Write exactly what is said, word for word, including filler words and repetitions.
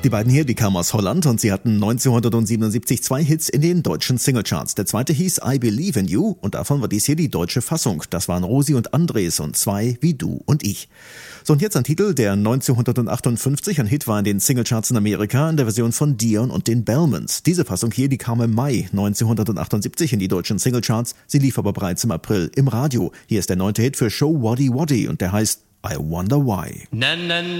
Die beiden hier, die kamen aus Holland und sie hatten neunzehnhundertsiebenundsiebzig zwei Hits in den deutschen Singlecharts. Der zweite hieß I Believe in You und davon war dies hier die deutsche Fassung. Das waren Rosi und Andres und zwei wie du und ich. So, und jetzt ein Titel, der neunzehnhundertachtundfünfzig ein Hit war in den Singlecharts in Amerika in der Version von Dion und den Bellmans. Diese Fassung hier, die kam im Mai neunzehnhundertachtundsiebzig in die deutschen Singlecharts. Sie lief aber bereits im April im Radio. Hier ist der neunte Hit für Show Waddy Waddy und der heißt I Wonder Why. Na, na,